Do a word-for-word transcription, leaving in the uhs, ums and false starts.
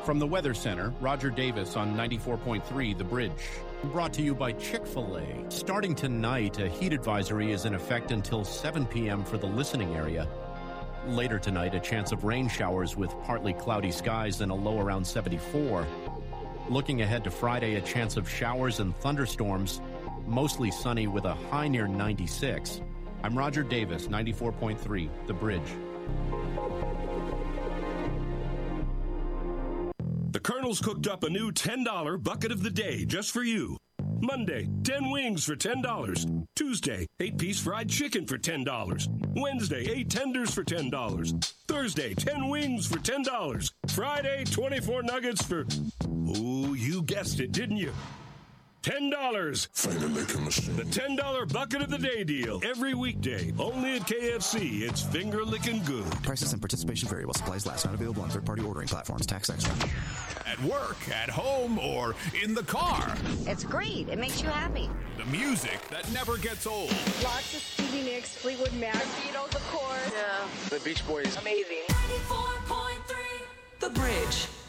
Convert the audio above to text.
From the Weather Center, Roger Davis on ninety-four point three The Bridge. Brought to you by Chick-fil-A. Starting tonight, a heat advisory is in effect until seven p.m. for the listening area. Later tonight, a chance of rain showers with partly cloudy skies and a low around seventy-four. Looking ahead to Friday, a chance of showers and thunderstorms, mostly sunny with a high near ninety-six. I'm Roger Davis, ninety-four point three The Bridge. The Colonel's cooked up a new ten dollar bucket of the day just for you. Monday, ten wings for ten dollars. Tuesday, eight piece fried chicken for ten dollars. Wednesday, eight tenders for ten dollars. Thursday, ten wings for ten dollars. Friday, twenty-four nuggets for... Oh, you guessed it, didn't you? ten dollars. Finger licking machine. The ten dollar bucket of the day deal. Every weekday. Only at K F C. It's finger licking good. Prices and participation vary while supplies last. Not available on third-party ordering platforms. Tax extra. At work, at home, or in the car. It's great. It makes you happy. The music that never gets old. Lots of Stevie Nicks, Fleetwood Mac, you know, the chorus. Yeah. The Beach Boys. Amazing. ninety-four point three The Bridge.